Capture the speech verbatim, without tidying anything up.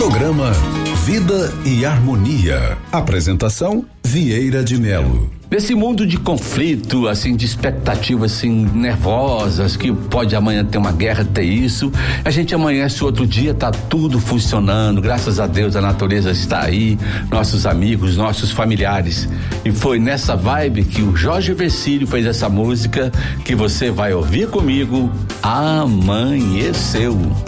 Programa Vida e Harmonia. Apresentação Vieira de Melo. Nesse mundo de conflito, assim, de expectativas, assim, nervosas, que pode amanhã ter uma guerra, ter isso, a gente amanhece o outro dia, tá tudo funcionando, graças a Deus a natureza está aí, nossos amigos, nossos familiares. E foi nessa vibe que o Jorge Vercílio fez essa música que você vai ouvir comigo, Amanheceu.